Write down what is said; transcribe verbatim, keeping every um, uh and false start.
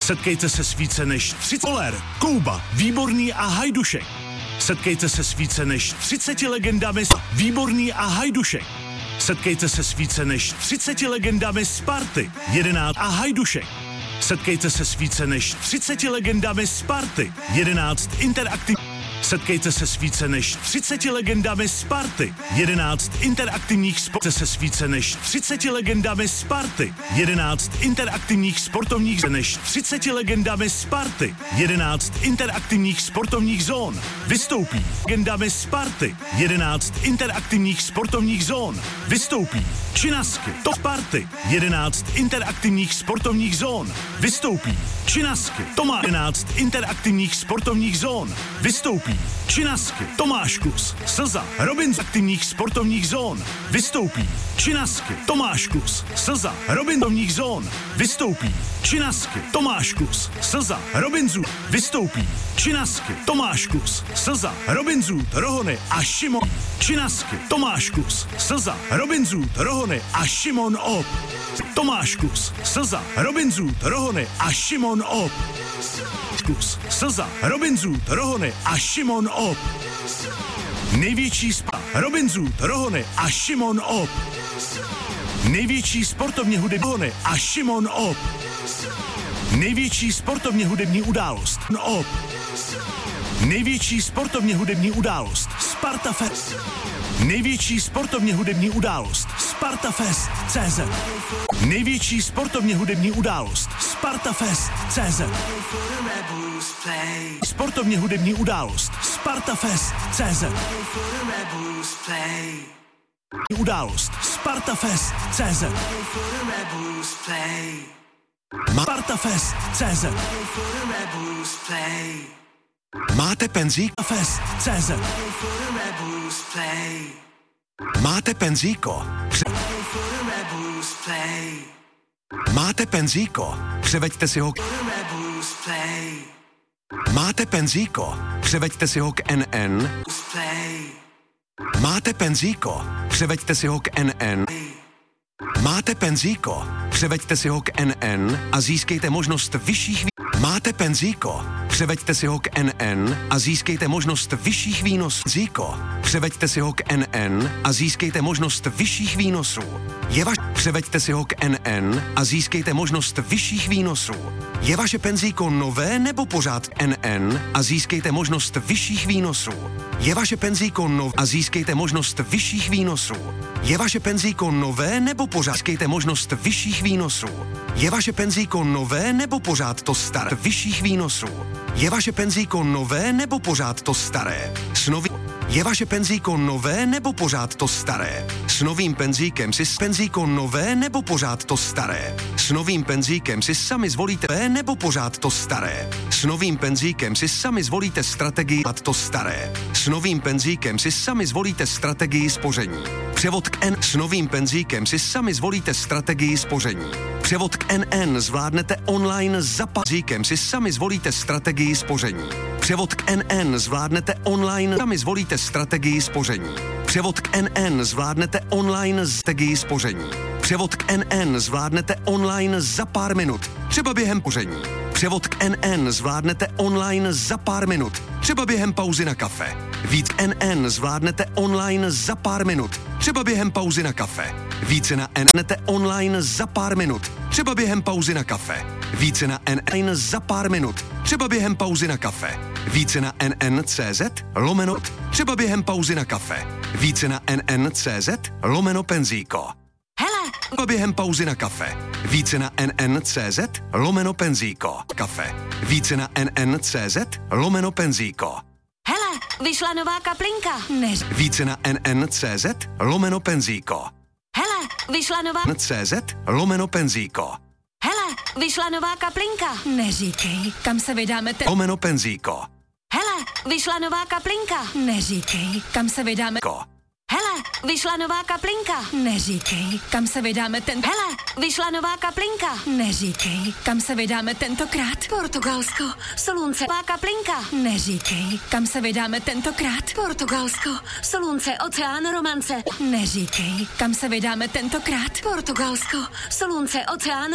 Setkejte se s více než třicet Koller, Kouba, Výborný a Hajdušek. Setkejte se s více než třiceti legendami Výborný a Hajdušek. Setkejte se s více než třiceti legendami Sparty, jedenáct a Hajdušek. Setkejte se s více než třiceti legendami Sparty, jedenáct interaktivních. Setkejte se s více než třiceti legendami Sparty, jedenáct interaktivních sportů se s více než třiceti legendami Sparty, jedenáct interaktivních sportovních než třiceti legendami Sparty, jedenáct interaktivních sportovních zón. Vystoupí legendami Sparty, jedenáct interaktivních sportovních zón. Vystoupí Činasky, to Sparty, jedenáct interaktivních sportovních zón. Vystoupí Činasky, to má jedenáct interaktivních sportovních zón. Vystoupí Činasky, Tomáš Kus, Slza, Robin z aktivních sportovních zón. Vystoupí Činasky, Tomáš Kus, Slza, Robin z zón. Vystoupí Činasky, Tomáš Kus, Slza, Robin Zůd. Vystoupí Činasky, Tomáš Kus, Slza, Robin Zůd, Rohony a Šimon. Činasky, Tomáš Kus, Slza, Robin Zůd, Rohony a Šimon Op. Tomáš Kus, Slza, Robin Zůd, Rohony a Šimon Op. Kus, Slza, Robin Zůd, Rohony a Šimon Op. Největší spa, Robin Zůd, Rohony a Šimon Op. Největší sportovně hudební Rohony a Šimon Op. Největší sportovně hudební událost Op. Největší sportovně hudební událost Sparta Fest. Největší sportovně hudební událost Sparta Fest C Z. Největší sportovně hudební událost Sparta Fest C Z. Sportovně hudební událost Sparta Fest C Z. Událost Sparta Fest C Z. Sparta Fest C Z. Máte penzíko? Fest C Z. Máte penzíko? Pře- Máte penzíko? Převeďte si ho k... Máte penzíko? Převeďte si ho k N N. Máte penzíko? Převeďte si ho k N N. Máte penzíko? Převeďte si ho k N N a získejte možnost vyšších vý... Máte penzíko? Převeďte si ho k N N a získejte možnost vyšších výnosů. Penzíko? Převeďte si ho k N N a získejte možnost vyšších výnosů. Je vaš... Převeďte si ho k N N a získejte možnost vyšších výnosů. Je vaše penzíko nové nebo pořád N N a získejte možnost vyšších výnosů. Je vaše penzíko nové a získejte možnost vyšších výnosů. Je vaše penzíko nové nebo pořád získejte možnost vyšších výnosů. Je vaše penzíko nové nebo pořád to staré vyšších výnosů. Je vaše penzíko nové nebo pořád to staré? S nový... Je vaše penzíko nové nebo pořád to staré? S novým penzíkem si penzíko nové nebo pořád to staré? S novým penzíkem si sami zvolíte nebo pořád to staré? S novým penzíkem si sami zvolíte strategii a to staré. S novým penzíkem si sami zvolíte strategii spoření. Převod k N. S novým penzíkem si sami zvolíte strategii spoření. Převod k N N zvládnete online za penzíkem si sami zvolíte strategii spoření. Převod k N N zvládnete online sami zvolíte strategii spoření. Převod k N N zvládnete online strategii spoření. Převod k N N zvládnete online za pár minut, třeba během spoření. Převod k N N zvládnete online za pár minut, třeba během pauzy na kafe. Víc N N zvládnete online za pár minut, třeba během pauzy na kafe. Více na N N online za pár minut, třeba během pauzy na kafe. Více na N N za pár minut, třeba během pauzy na kafe. Více na N N tečka cé zet lomeno, třeba během pauzy na kafe. Více na N N tečka cé zet lomeno penzíko. Hele! Třeba během pauzy na kafe. Více na N N tečka cé zet lomeno penzíko. Kafe. Více na N N tečka cé zet lomeno penzíko. Hele! Vyšla nová kaplinka. Neř. Více na N N tečka cé zet lomeno penzíko. Hele! Vyšla nová... cé zet lomeno penzíko. Hele! Vyšla nová kaplinka. Neříkej, kam se vydáme te... Lomeno penzíko. Hele! Vyšla nová kaplinka. Neříkej, kam se vydáme... Ko. Hele! Vyšla nová kaplinka. Neříkej, kam se vydáme ten... Hele! Vyšla nová kaplinka. Neříkej, kam se vydáme tentokrát. Portugalsko, Solunce. Nová kaplinka. Neříkej, kam se vydáme tentokrát. Portugalsko, Solunce, Oceán, Romance. Neříkej, kam se vydáme tentokrát. Portugalsko, Solunce, Oceán,